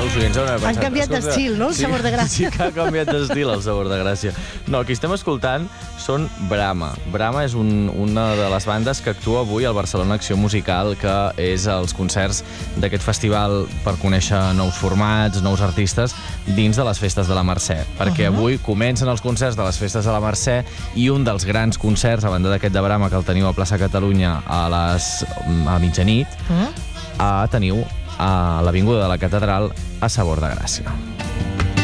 els oients deuen haver pensat... Han canviat d'estil, no?, el Sabor de Gràcia. Sí que ha canviat d'estil, el Sabor de Gràcia. No, qui estem escoltant són Brama. Brama és una de les bandes que actua avui al Barcelona Acció Musical, que és els concerts d'aquest festival per conèixer nous formats, nous artistes, dins de les festes de la Mercè. Perquè avui comencen els concerts de les festes de la Mercè i un dels grans concerts, a banda d'aquest de Brama, que el teniu a Plaça Catalunya a mitjanit, teniu a l'Avinguda de la Catedral a Sabor de Gràcia.